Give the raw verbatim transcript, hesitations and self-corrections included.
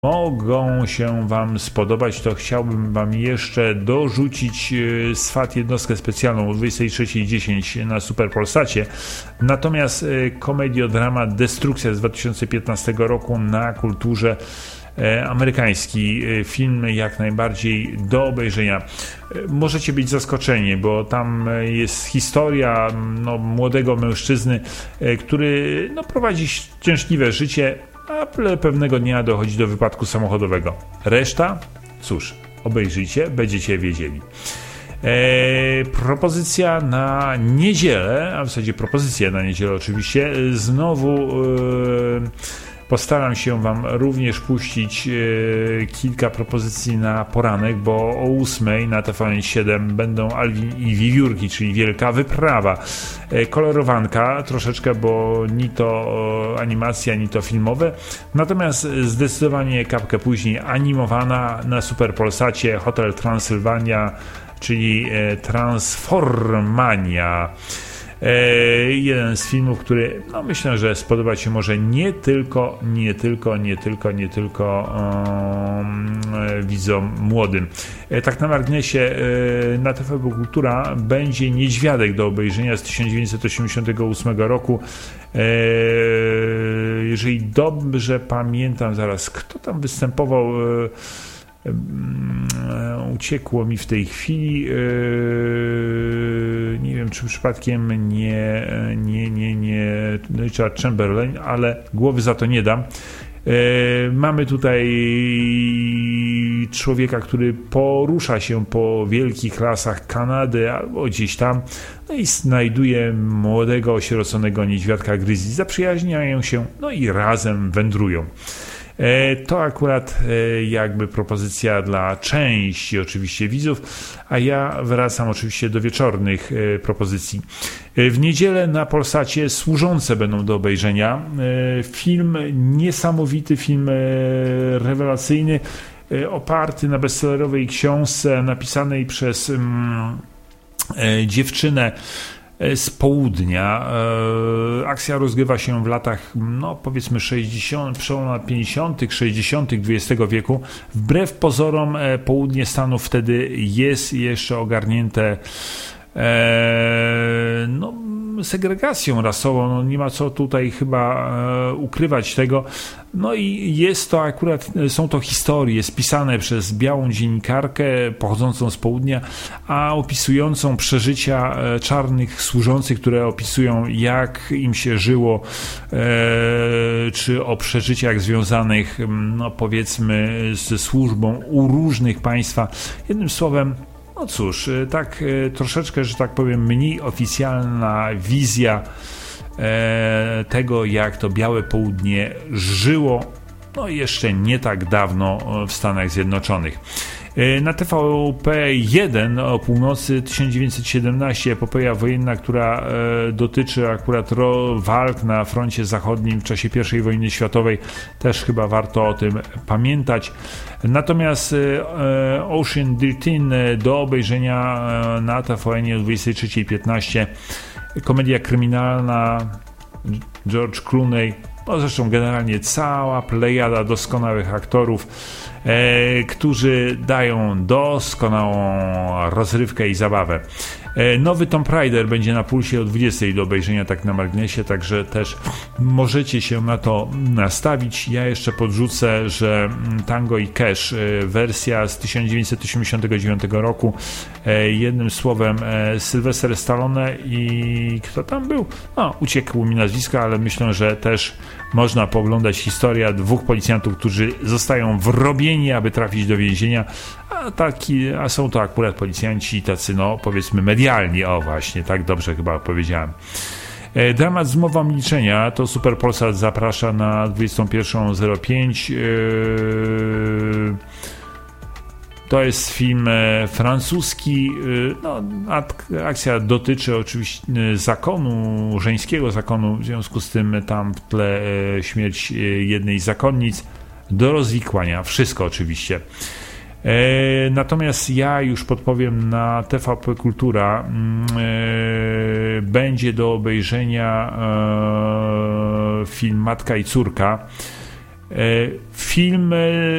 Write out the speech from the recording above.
mogą się Wam spodobać, to chciałbym Wam jeszcze dorzucić Swat jednostkę specjalną o dwudziestej trzeciej dziesięć na Superpolsacie. Natomiast komediodramat Destrukcja z dwa tysiące piętnastego roku na Kulturze, amerykański film, jak najbardziej do obejrzenia. Możecie być zaskoczeni, bo tam jest historia no, młodego mężczyzny, który no, prowadzi szczęśliwe życie, ale pewnego dnia dochodzi do wypadku samochodowego. Reszta? Cóż, obejrzyjcie, będziecie wiedzieli. Eee, propozycja na niedzielę, a w zasadzie propozycja na niedzielę oczywiście, znowu e, postaram się Wam również puścić e, kilka propozycji na poranek, bo o ósmej na T V N siedem będą Alwin i Wiewiórki, czyli wielka wyprawa. E, kolorowanka troszeczkę, bo ni to animacja, ni to filmowe. Natomiast zdecydowanie kapkę później animowana na Superpolsacie Hotel Transylwania, czyli e, Transformania. Jeden z filmów, który no myślę, że spodobać się może nie tylko, nie tylko, nie tylko, nie tylko um, widzom młodym. Tak na marginesie, na T V P Kultura będzie Niedźwiadek do obejrzenia z tysiąc dziewięćset osiemdziesiątego ósmego roku. Jeżeli dobrze pamiętam, zaraz, kto tam występował, uciekło mi w tej chwili, nie wiem, czy przypadkiem nie, nie, nie, nie Richard Chamberlain, ale głowy za to nie dam. Mamy tutaj człowieka, który porusza się po wielkich lasach Kanady albo gdzieś tam, no i znajduje młodego, osieroconego niedźwiadka Grizzly. Zaprzyjaźniają się, no i razem wędrują. To akurat jakby propozycja dla części oczywiście widzów, a ja wracam oczywiście do wieczornych propozycji. W niedzielę na Polsacie Służące będą do obejrzenia. Film niesamowity, film rewelacyjny, oparty na bestsellerowej książce napisanej przez um, dziewczynę z południa. Akcja rozgrywa się w latach, no powiedzmy sześćdziesiątych, przełom lat pięćdziesiątych, sześćdziesiątych dwudziestego wieku. Wbrew pozorom południe Stanów wtedy jest jeszcze ogarnięte e, no, segregacją rasową. No, nie ma co tutaj chyba e, ukrywać tego. No i jest to akurat, są to historie spisane przez białą dziennikarkę pochodzącą z południa, a opisującą przeżycia czarnych służących, które opisują, jak im się żyło, e, czy o przeżyciach związanych, no powiedzmy, ze służbą u różnych państwa. Jednym słowem, no cóż, tak troszeczkę, że tak powiem, mniej oficjalna wizja tego, jak to białe południe żyło, no jeszcze nie tak dawno w Stanach Zjednoczonych. Na T V P jeden o północy tysiąc dziewięćset siedemnaście, epopeja wojenna, która dotyczy akurat walk na froncie zachodnim w czasie pierwszej wojny światowej. Też chyba warto o tym pamiętać. Natomiast Ocean thirteen do obejrzenia na T V N o dwudziestej trzeciej piętnaście. Komedia kryminalna, George Clooney, no zresztą generalnie cała plejada doskonałych aktorów, e, którzy dają doskonałą rozrywkę i zabawę. E, nowy Tomb Raider będzie na Pulsie o dwudziestej do obejrzenia, tak na marginesie, także też możecie się na to nastawić. Ja jeszcze podrzucę, że Tango i Cash, e, wersja z tysiąc dziewięćset osiemdziesiątego dziewiątego roku, e, jednym słowem e, Sylwester Stallone i kto tam był? No, uciekło mi nazwisko, ale myślę, że też można pooglądać historię dwóch policjantów, którzy zostają wrobieni, aby trafić do więzienia, a, taki, a są to akurat policjanci tacy, no powiedzmy medialni, o właśnie, tak dobrze chyba powiedziałem. E, dramat Zmowa milczenia to Superpolsat zaprasza na dwudziestą pierwszą zero pięć. E, To jest film francuski. No, akcja dotyczy oczywiście zakonu, żeńskiego zakonu, w związku z tym tam w tle śmierć jednej z zakonnic, do rozwikłania, wszystko oczywiście. Natomiast ja już podpowiem, na T V P Kultura będzie do obejrzenia film Matka i córka. Film